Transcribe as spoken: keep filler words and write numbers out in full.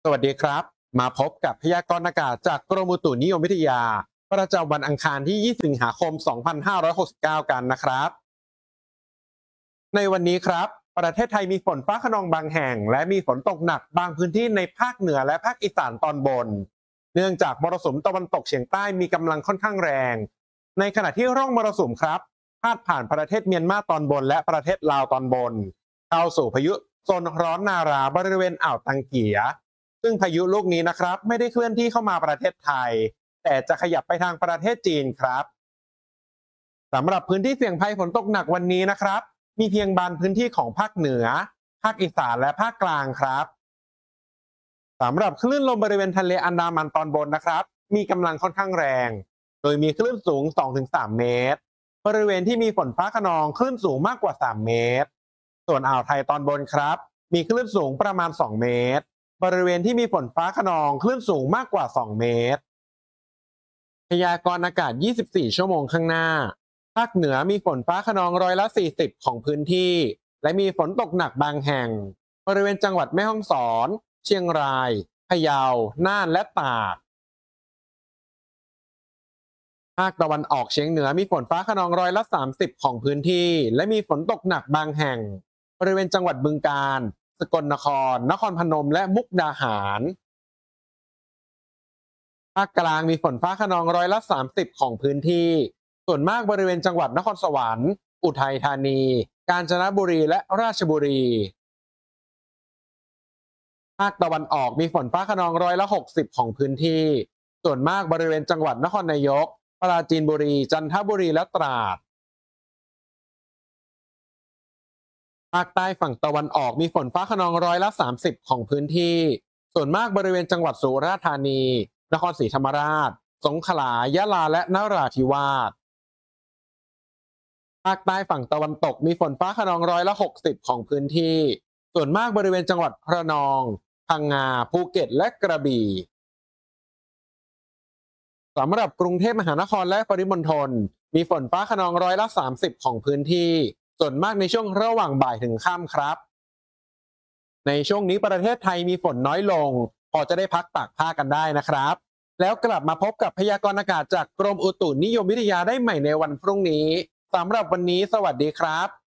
สวัสดีครับมาพบกับพยากรณ์อากาศจากกรมอุตุนิยมวิทยาประจำวันอังคารที่ยี่สิบสิงหาคมสองพันห้าร้อยหกสิบเก้ากันนะครับในวันนี้ครับประเทศไทยมีฝนฟ้าคะนองบางแห่งและมีฝนตกหนักบางพื้นที่ในภาคเหนือและภาคอีสานตอนบนเนื่องจากมรสุมตะวันตกเฉียงใต้มีกำลังค่อนข้างแรงในขณะที่ร่องมรสุมครับพาดผ่านประเทศเมียนมาตอนบนและประเทศลาวตอนบนเข้าสู่พายุโซนร้อนนาราบริเวณอ่าวตังเกีย ซึ่งพายุลูกนี้นะครับไม่ได้เคลื่อนที่เข้ามาประเทศไทยแต่จะขยับไปทางประเทศจีนครับสำหรับพื้นที่เสี่ยงภัยฝนตกหนักวันนี้นะครับมีเพียงบางพื้นที่ของภาคเหนือภาคอีสานและภาคกลางครับสำหรับคลื่นลมบริเวณทะเลอันดามันตอนบนนะครับมีกำลังค่อนข้างแรงโดยมีคลื่นสูง สองถึงสาม เมตรบริเวณที่มีฝนฟ้าคะนองคลื่นสูงมากกว่าสามเมตรส่วนอ่าวไทยตอนบนครับมีคลื่นสูงประมาณสองเมตรบริเวณที่มีฝนฟ้าคะนองคลื่นสูงมากกว่าสองเมตรพยากรณ์อากาศยี่สิบสี่ชั่วโมงข้างหน้าภาคเหนือมีฝนฟ้าคะนองร้อยละสี่สิบของพื้นที่และมีฝนตกหนักบางแห่งบริเวณจังหวัดแม่ฮ่องสอนเชียงรายพะเยาน่านและตากภาคตะวันออกเฉียงเหนือมีฝนฟ้าคะนองร้อยละสามสิบของพื้นที่และมีฝนตกหนักบางแห่งบริเวณจังหวัดบึงกาฬสกลนครนครพนมและมุกดาหารภาคกลางมีฝนฟ้าคะนองร้อยละสามสิบของพื้นที่ส่วนมากบริเวณจังหวัดนครสวรรค์อุทัยธานีกาญจนบุรีและราชบุรีภาคตะวันออกมีฝนฟ้าคะนองร้อยละหกสิบของพื้นที่ส่วนมากบริเวณจังหวัดนครนายกปราจีนบุรีจันทบุรีและตราดภาคใต้ฝั่งตะวันออกมีฝนฟ้าคะนองร้อยละสามสิบของพื้นที่ส่วนมากบริเวณจังหวัดสุราษฎร์ธานีนครศรีธรรมราชสงขลายะลาและนราธิวาสภาคใต้ฝั่งตะวันตกมีฝนฟ้าคะนองร้อยละหกสิบของพื้นที่ส่วนมากบริเวณจังหวัดระนองพังงาภูเก็ตและกระบี่สำหรับกรุงเทพมหานครและปริมณฑลมีฝนฟ้าคะนองร้อยละสามสิบของพื้นที่ส่วนมากในช่วงระหว่างบ่ายถึงค่ำครับในช่วงนี้ประเทศไทยมีฝนน้อยลงพอจะได้พักตากผ้ากันได้นะครับแล้วกลับมาพบกับพยากรณ์อากาศจากกรมอุตุนิยมวิทยาได้ใหม่ในวันพรุ่งนี้สำหรับวันนี้สวัสดีครับ